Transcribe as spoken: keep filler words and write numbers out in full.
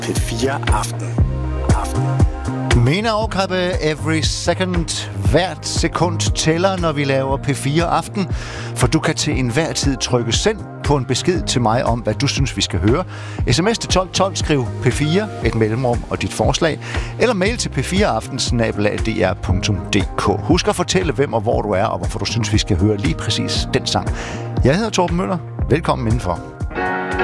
P fire Aften. Aften. Mina Åkrabbe, every second, hvert sekund tæller, når vi laver P fire Aften. For du kan til enhver tid trykke send på en besked til mig om, hvad du synes, vi skal høre. Sms til tolv tolv, skriv P fire, et mellemrum og dit forslag. Eller mail til p fire aften snabel-a d r punktum d k. Husk at fortælle, hvem og hvor du er, og hvorfor du synes, vi skal høre lige præcis den sang. Jeg hedder Torben Møller. Velkommen indenfor.